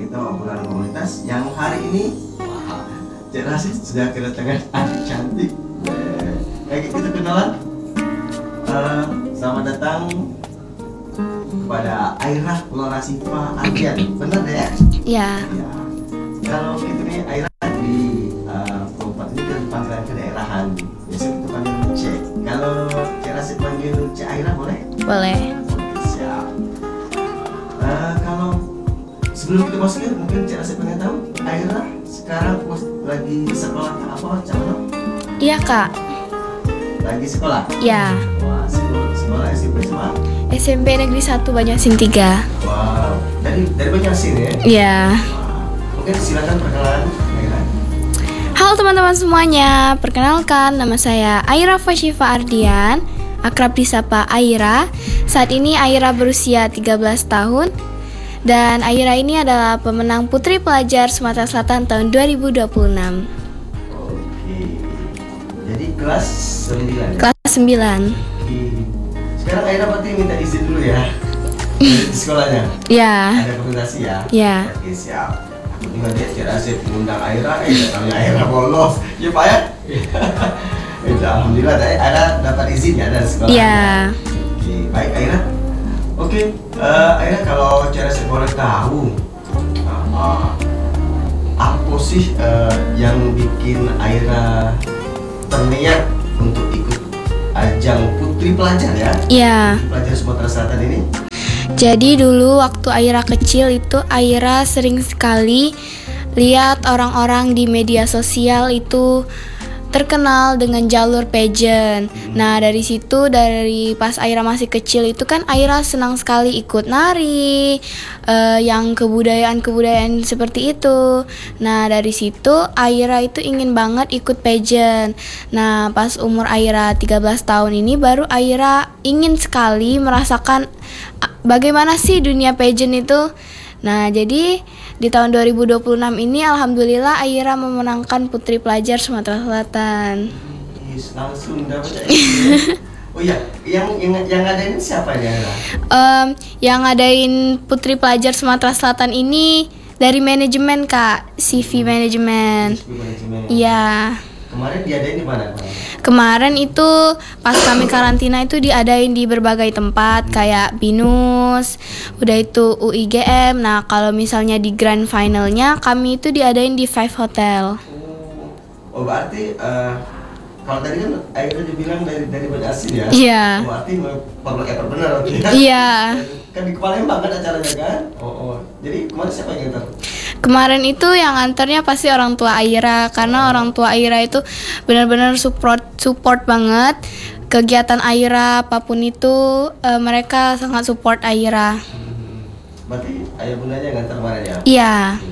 kita obrolan komunitas yang hari ini Cik Rasid sudah kedatangan adik cantik. Kita kenalan. Selamat datang kepada Aira Florasifa Ardian. Benar deh ya? Ya. Ya. Kalau gitu nih Aira di Kabupaten ini kan panggilan kedaerahan. Biasa kita panggil Cik. Kalau Cik Rasid panggil Cik Aira boleh? Boleh. Oke, siap. Kalau sebelum kita masuk ya, mungkin Cik Rasid pengen tahu Aira sekarang lagi sekolah apa Cak? Iya kak. Lagi sekolah? Ya. Wah, sekolah SMP sama? SMP Negeri 1 Banjarmasin 3. Wow, dari Banjarmasin ya? Iya. Wah, mungkin silakan perkenalan Aira. Halo teman-teman semuanya, perkenalkan nama saya Aira Florasifa Ardian, akrab disapa Aira. Saat ini Aira berusia 13 tahun dan Aira ini adalah pemenang Putri Pelajar Sumatera Selatan tahun 2026. Oke. Jadi kelas 9 ya? Kelas 9. Oke. Sekarang Aira berarti minta izin dulu ya di sekolahnya? Ya. Ada rekomendasi ya? Ya. Oke, siap. Aku juga dia Cik Rasid mengundang Aira, namanya Aira bolos. Ya Pak ya? Alhamdulillah Aira dapat izin ya dari sekolah. Ya. Oke, baik Aira. Oke, Aira kalau Cik Rasid boleh tahu apa sih yang bikin Aira terniat untuk ikut ajang Putri Pelajar ya? Ya. Pelajar Sumatera Selatan ini. Jadi dulu waktu Aira kecil itu Aira sering sekali lihat orang-orang di media sosial itu terkenal dengan jalur pageant. Nah dari situ, dari pas Aira masih kecil itu kan Aira senang sekali ikut nari, yang kebudayaan seperti itu. Nah dari situ Aira itu ingin banget ikut pageant. Nah pas umur Aira 13 tahun ini baru Aira ingin sekali merasakan bagaimana sih dunia pageant itu. Nah jadi di tahun 2026 ini alhamdulillah Aira memenangkan Putri Pelajar Sumatera Selatan. Langsung dapat. Oh iya, yang ngadain siapa ini Aira? Yang ngadain Putri Pelajar Sumatera Selatan ini dari manajemen Kak, CV Manajemen. Iya. Kemarin diadain di mana? Kemarin itu pas kami karantina itu diadain di berbagai tempat kayak Binus, udah itu UIGM. Nah kalau misalnya di grand finalnya kami itu diadain di Five Hotel. Oh berarti kalau tadi kan Aira dibilang dari Banjarmasin ya? Iya. Berarti perlu effort benar berarti ya? Iya. Kan di Palembang kan acaranya kan? Oh. Jadi kemarin siapa yang nganter? Kemarin itu yang nganternya pasti orang tua Aira, karena orang tua Aira itu benar-benar support banget kegiatan Aira, apapun itu mereka sangat support Aira. Berarti ayah bundanya yang nganter kemarin ya? Iya.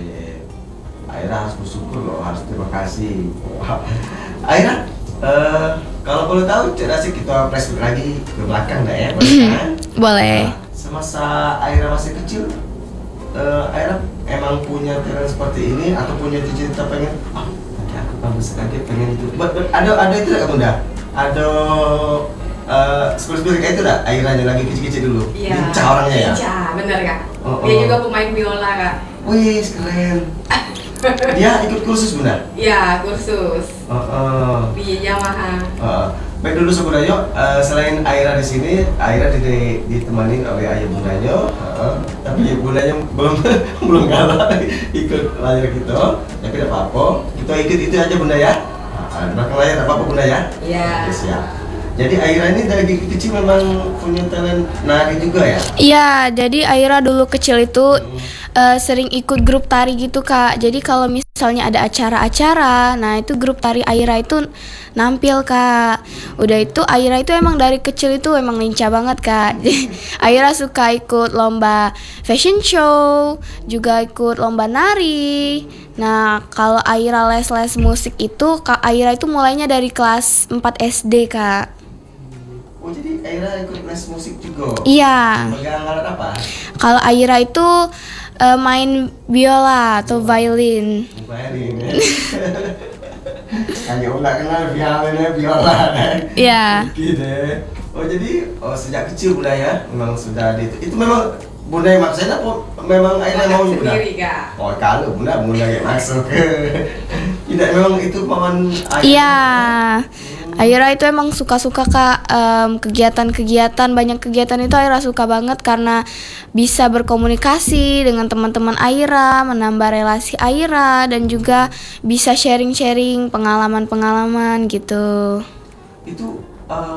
Aira harus bersyukur loh, harus terima kasih. Aira, kalau boleh tahu Cik Rasid kita flashback lagi ke belakang dah ya, boleh kan? Boleh. Semasa Aira masih kecil, Aira emang punya talent seperti ini atau punya cita-cita pengen nanti aku kalau besar lagi pengen itu. Ada itu enggak Bunda? Ada seperti kayak itu enggak? Airanya lagi kecil-kecil dulu. Iya. Lincah orangnya ya? Lincah, bener Kak. Oh. Dia juga pemain biola Kak. Wih, keren. Dia ikut kursus Bunda? Iya, kursus di Yamaha. Baik dulu sebenarnya selain Aira di sini, Aira ditemani oleh ayah bundanya, tapi ayah bundanya belum kalah ikut layar kita, tapi tidak apa-apa, kita ikut itu aja Bunda ya. Belakang layar apa-apa Bunda ya. Iya. Oke, siap. Jadi Aira ini dari kecil memang punya talent nari juga ya? Iya, jadi Aira dulu kecil itu sering ikut grup tari gitu Kak. Jadi kalau misalnya ada acara-acara, nah itu grup tari Aira itu nampil Kak. Udah itu Aira itu emang dari kecil itu emang lincah banget Kak. Aira suka ikut lomba fashion show, juga ikut lomba nari. Nah kalau Aira les musik itu Kak Aira itu mulainya dari kelas 4 SD Kak. Oh jadi Aira ikut les musik juga? Iya. Pegang alat apa? Kalau Aira itu main biola atau violin. Violin ya? Hanya nggak kenal violinnya biola kan? Iya. Gitu. Oh jadi sejak kecil Bunda ya memang sudah itu memang Bunda yang maksain apa memang Aira mau Bunda? sendiri kak. Oh kalau Bunda yang masuk. Tidak memang itu paman Aira. Iya, Aira itu emang suka-suka kak, kegiatan-kegiatan, banyak kegiatan itu Aira suka banget karena bisa berkomunikasi dengan teman-teman Aira, menambah relasi Aira, dan juga bisa sharing-sharing pengalaman-pengalaman gitu. Itu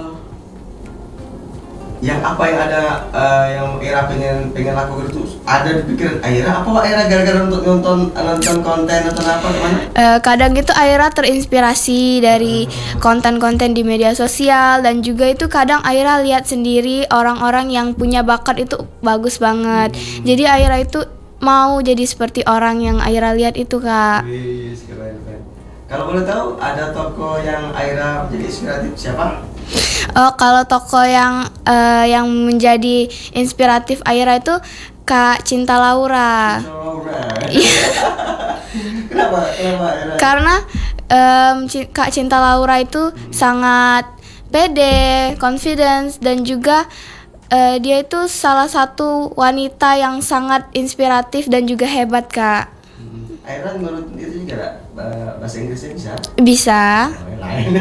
yang apa yang ada yang Aira pengen lakukan itu ada di pikiran Aira apa Aira gara-gara untuk nonton konten atau apa gimana? Kadang itu Aira terinspirasi dari konten-konten di media sosial, dan juga itu kadang Aira lihat sendiri orang-orang yang punya bakat itu bagus banget. Jadi Aira itu mau jadi seperti orang yang Aira lihat itu kak. Wih, keren. Kalau boleh tahu ada tokoh yang Aira jadi inspiratif siapa? Oh, kalau tokoh yang menjadi inspiratif Aira itu Kak Cinta Laura. Kenapa Aira? Karena Kak Cinta Laura itu sangat pede, confidence, dan juga dia itu salah satu wanita yang sangat inspiratif dan juga hebat kak. Aira menurut itu juga bahasa Inggrisnya bisa? Bisa. Lain.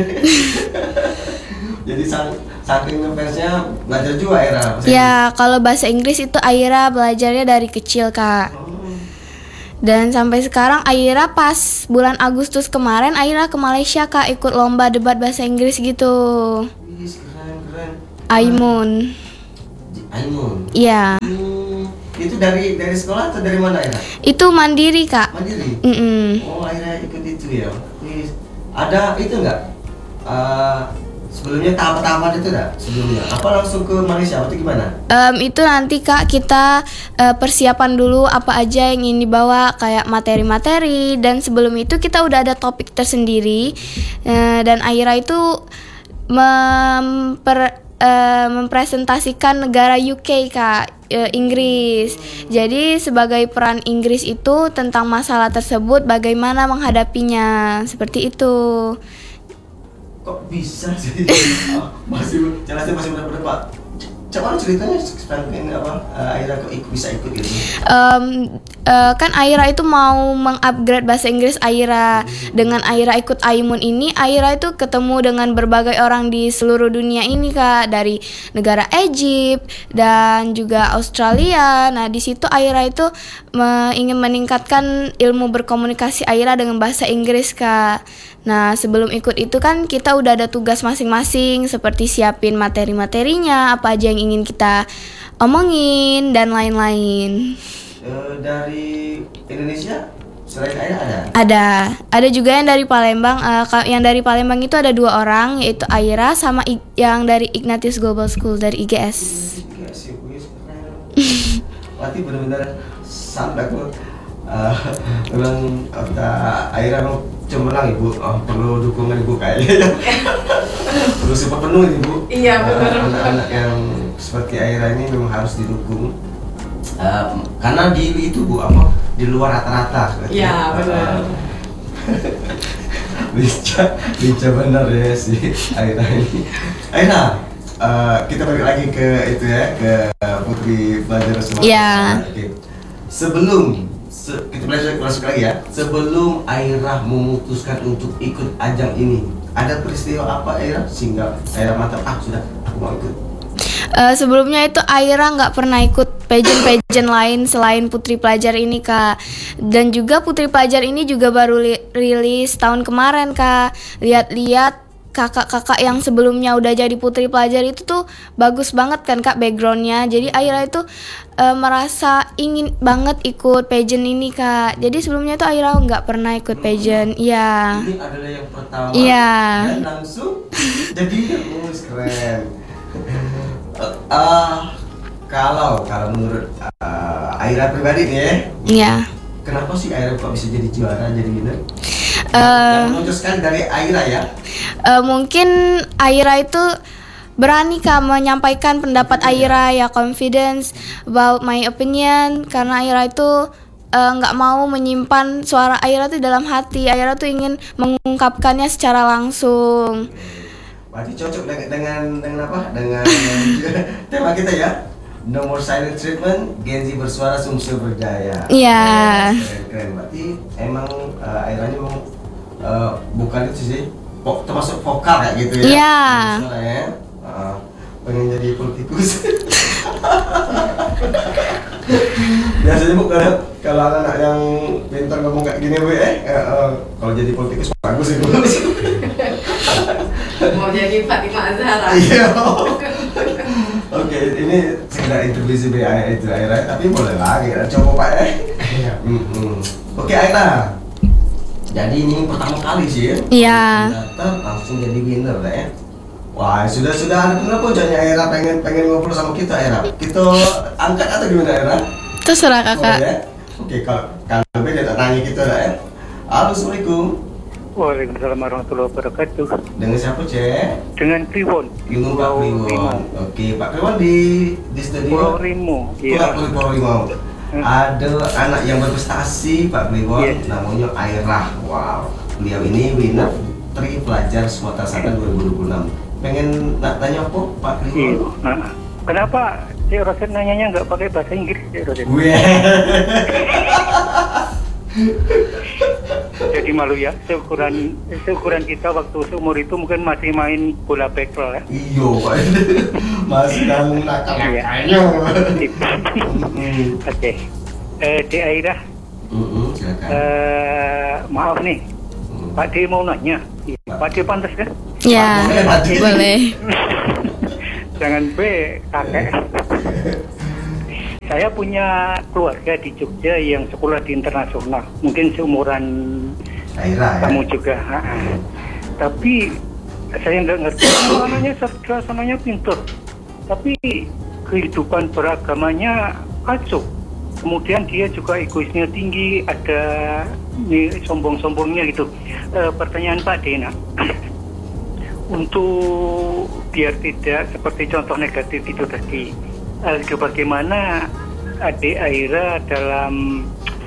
Jadi saking ngefansnya belajar juga Aira. Ya, kalau bahasa Inggris itu Aira belajarnya dari kecil kak. Dan sampai sekarang Aira pas bulan Agustus kemarin Aira ke Malaysia kak, ikut lomba debat bahasa Inggris gitu. Wih, keren. Aimun. Iya. Itu dari sekolah atau dari mana Aira? Itu mandiri kak. Mandiri. Oh Aira ikut itu ya. Wih, ada itu enggak? Sebelumnya tahapan-tahapan itu enggak? Sebelumnya apa langsung ke Malaysia atau gimana? Itu nanti kak kita persiapan dulu apa aja yang ingin dibawa, kayak materi-materi, dan sebelum itu kita udah ada topik tersendiri. Dan Aira itu mempresentasikan negara UK kak, Inggris. Jadi sebagai peran Inggris itu tentang masalah tersebut, bagaimana menghadapinya, seperti itu. Kok bisa sih? Masih jelasnya masih benar-benar Pak. Coba ceritanya sampai apa Aira kok bisa ikut gitu. Kan Aira itu mau mengupgrade bahasa Inggris Aira. Dengan Aira ikut Aimun ini, Aira itu ketemu dengan berbagai orang di seluruh dunia ini kak, dari negara Egypt dan juga Australia. Nah di situ Aira itu ingin meningkatkan ilmu berkomunikasi Aira dengan bahasa Inggris kak. Nah sebelum ikut itu kan kita udah ada tugas masing-masing, seperti siapin materi-materinya, apa aja yang ingin kita omongin dan lain-lain. Dari Indonesia selain Aira ada juga yang dari Palembang. Yang dari Palembang itu ada 2 orang, yaitu Aira sama yang dari Ignatius Global School dari IGS. Berarti benar-benar sampai aku memang Aira mau cemerlang ibu, perlu dukungan ibu kayaknya. Perlu support penuh ibu. Iya benar. Anak-anak yang seperti Aira ini memang harus didukung. Karena di itu bu di luar rata-rata. Iya benar. Lica benar ya si Aira ini. Aira, kita balik lagi ke itu ya, ke Putri Pelajar Sumatera. Iya. Sebelum kita masuk lagi ya. Sebelum Aira memutuskan untuk ikut ajang ini, ada peristiwa apa Aira sehingga Aira mantap sudah aku mau ikut? Sebelumnya itu Aira nggak pernah ikut pageant lain selain Putri Pelajar ini kak. Dan juga Putri Pelajar ini juga baru rilis tahun kemarin kak. Lihat-lihat kakak-kakak yang sebelumnya udah jadi Putri Pelajar itu tuh bagus banget kan kak backgroundnya. Jadi Aira itu merasa ingin banget ikut pageant ini kak. Jadi sebelumnya tuh Aira nggak pernah ikut pageant. Iya. Ini adalah yang pertama. Iya. Dan langsung jadi keren. Kalau menurut Aira pribadi nih ya. Iya. Kenapa sih Aira kok bisa jadi juara, jadi winner? Yang menonjol sekali dari Aira ya. Mungkin Aira itu berani kak menyampaikan pendapat Aira ya, confidence about my opinion, karena Aira itu nggak mau menyimpan suara Aira tuh dalam hati. Aira tuh ingin mengungkapkannya secara langsung. Berarti cocok dengan apa? Dengan tema kita ya. No more silent treatment, Gen Z bersuara, Sumsel berdaya. Iya. Keren. Berarti emang Aira ini memang bukan itu sih, termasuk vokal kayak gitu ya. Iya. Suaranya, pengen jadi politikus. Biasanya bu kalau anak-anak yang pintar ngomong kayak gini bu, kalau jadi politikus bagus itu. Mau jadi Fatimah Azhara. Iya. Oke, ini sekedar interview itu Aira, tapi boleh lagi coba Pak ya. Oke Aira. Jadi ini pertama kali sih ya. Iya. Datang langsung jadi winner ya. Wah, sudah ada kenapa jangan Aira pengen ngobrol sama kita Aira. Kita angkat atau gimana Aira? Terserah kakak. Oh, ya? Oke, kalau beda tak tanya kita lah ya. Halo, Assalamualaikum. Waalaikumsalam warahmatullahi wabarakatuh. Dengan siapa Cek? Dengan Kliwon. Dengan Pak Kliwon. Oke, Pak Kliwon di studio. Pulau Rimo. Iya. Pulau Rimo. Ada anak yang berprestasi Pak Kliwon, namanya Aira. Wow. Beliau ini winner Tri Pelajar Sumatera Selatan 2026. Pengen nak tanya apa Pak Kliwon? Iya. Kenapa Cik Roset nanyanya nggak pakai bahasa Inggris Cik Roset? Jadi malu ya, seukuran kita waktu seumur itu mungkin masih main bola bekel ya. Iya Pak, masih dalam nakal-nakalnya. Oke, Dek Aira, silakan. maaf nih, Pak D mau nanya, Pak D pantas kan? Ya, boleh. Jangan B, kakek. Saya punya keluarga di Jogja yang sekolah di internasional, mungkin seumuran Aira, kamu juga. Tapi saya nggak ngerti, anaknya cerdas, anaknya pintar, tapi kehidupan beragamanya kacau. Kemudian dia juga egoisnya tinggi, ada nih sombong-sombongnya gitu. Pertanyaan Pak Dena, untuk biar tidak seperti contoh negatif itu tadi, bagaimana adik Aira dalam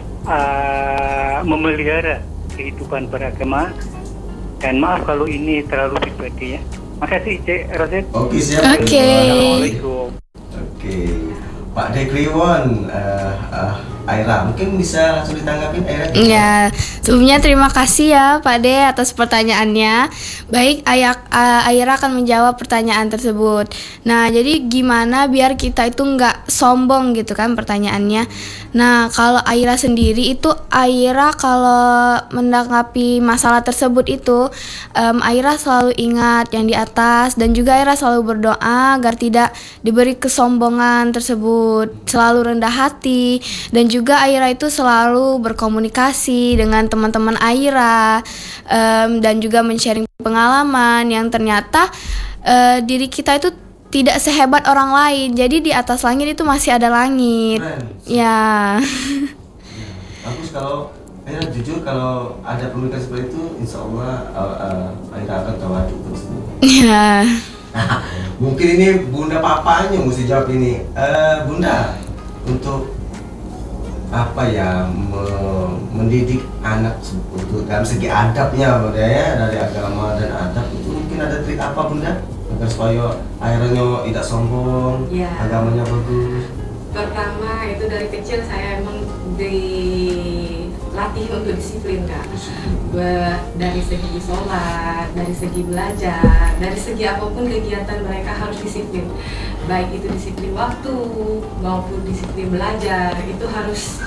memelihara kehidupan beragama, dan maaf kalau ini terlalu pribadi ya. Makasih Cik Roset. Oke, siap. Oke. Assalamualaikum. Oke, Pak D. Kliwon, Aira, mungkin bisa langsung ditanggapin Aira? Ya, sebelumnya terima kasih ya Pak De atas pertanyaannya. Baik, Aira akan menjawab pertanyaan tersebut. Nah, jadi gimana biar kita itu nggak sombong gitu kan pertanyaannya. Nah, kalau Aira sendiri itu, Aira kalau menanggapi masalah tersebut itu, Aira selalu ingat yang di atas, dan juga Aira selalu berdoa agar tidak diberi kesombongan tersebut, selalu rendah hati, dan juga Aira itu selalu berkomunikasi dengan teman-teman Aira, dan juga men-sharing pengalaman yang ternyata diri kita itu tidak sehebat orang lain. Jadi di atas langit itu masih ada langit. Keren. Ya. Bagus kalau Aira jujur, kalau ada pemikiran seperti itu, insya Allah Aira akan tawadu terus. Ya. Mungkin ini Bunda papanya mesti jawab ini. Bunda, untuk apa ya, mendidik anak untuk dalam segi adabnya Bunda ya, dari agama dan adab itu mungkin ada trik apa Bunda agar supaya Airanya tidak sombong, Ya. agamanya bagus? Pertama itu dari kecil saya emang dilatih untuk disiplin Kak. Dari segi sholat, dari segi belajar, dari segi apapun kegiatan mereka harus disiplin. Baik itu disiplin waktu maupun disiplin belajar, itu harus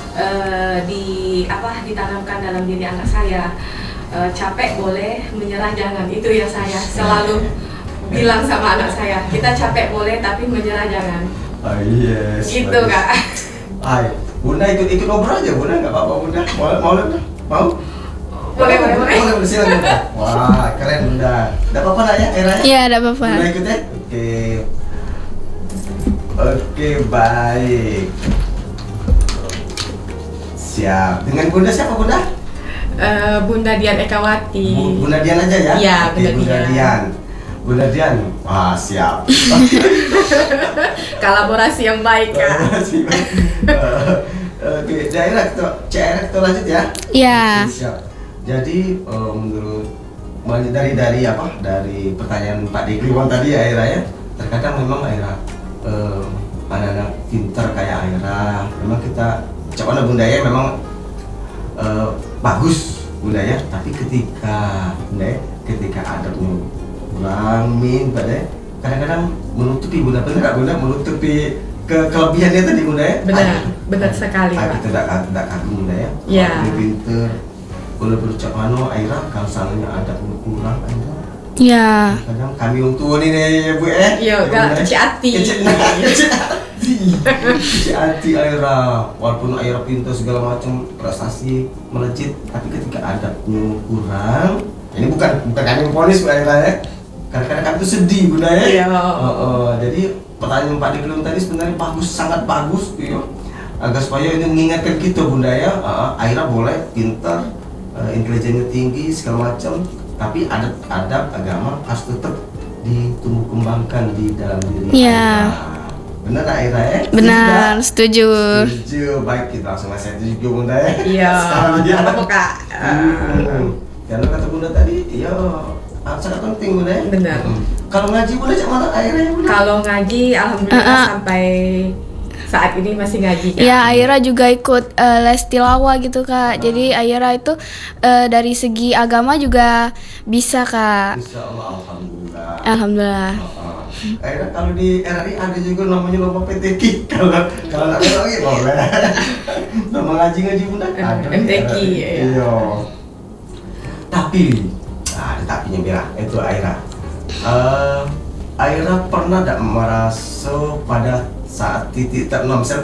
ditanamkan dalam diri anak saya. Capek boleh, menyerah jangan. Itu yang saya selalu bilang sama anak saya. Kita capek boleh, tapi menyerah jangan. Oh yes. Gitu bagus. Kak. Hai, Bunda ikut ngobrol aja Bunda, nggak apa-apa Bunda. Mau? Boleh, silakan Bunda. Wah, keren Bunda. Nggak apa-apa nak ya, Aira? Iya, tidak apa-apa. Bunda ikut ya? Oke, baik. Siap. Dengan Bunda siapa Bunda? Bunda Dian Ekawati. Bunda Dian aja ya? Iya, Oke, Bunda Bunda Dian. Dian. Bunda Dian. Wah, siap. Kolaborasi yang baik Kak. Oke, daerah kita lanjut ya. Iya. Oke, siap. Jadi menurut dari pertanyaan Pak Dikliwon tadi ya Aira ya, terkadang memang Aira anak-anak pintar kayak Aira. Memang kita cakap budaya memang bagus budaya, tapi ketika adabnya kurang budaya kadang-kadang menutupi benar menutupi kelebihannya tadi budaya. Benar sekali, Pak. Kita tidak kagum budaya. Ya. Pintar. Kalau berucap Aira kalau salahnya adabnya kurang Aira. Ya. Kadang kami untuk ini ya Bu Iya, kecil hati. Kecil hati Aira. Walaupun Aira pintar segala macam prestasi melejit, tapi ketika adabnya kurang, ini bukan kami memponis Bu Aira ya. Kadang-kadang kami itu sedih Bunda ya. Iya. Jadi pertanyaan Pak Dikelum tadi sebenarnya bagus, sangat bagus gitu. Agar supaya ini mengingatkan kita Bunda ya. Aira boleh pintar, intelijennya tinggi segala macam, tapi adab agama harus tetap ditumbuh kembangkan di dalam diri Iya. Aira. Benar tak Aira ya? Benar, setuju. Setuju. Baik, kita langsung ngasih setuju Bunda ya. Iya. Sekarang dia. Apa Kak? Karena kata Bunda tadi, iya sangat penting Bunda ya. Benar. Kalau ngaji Bunda cak mana Aira ya Bunda? Kalau ngaji, alhamdulillah sampai saat ini masih ngaji. Kak. Ya, Aira juga ikut les tilawah gitu Kak. Jadi Aira itu dari segi agama juga bisa Kak. Insya Allah, alhamdulillah. Alhamdulillah. Aira kalau di RRI ada juga namanya lomba PTQ. Kalau nggak ada lagi boleh. Nama ngaji Bunda ada. MTQ, ya. Iya. Tapi ada tapinya Mira, itu Aira. Aira pernah tidak merasa pada saat titik tertentu,